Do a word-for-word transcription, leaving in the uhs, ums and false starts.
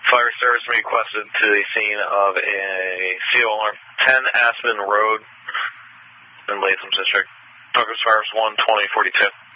Fire service requested to the scene of a C O alarm, ten Aspen Road in Latham District. Douglas Fires one twenty forty-two.